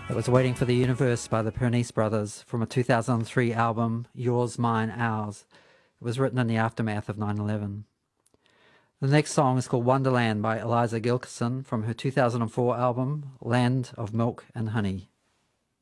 It was Waiting for the Universe by the Pernice Brothers from a 2003 album, Yours, Mine, Ours. It was written in the aftermath of 9/11. The next song is called Wonderland by Eliza Gilkyson from her 2004 album, Land of Milk and Honey.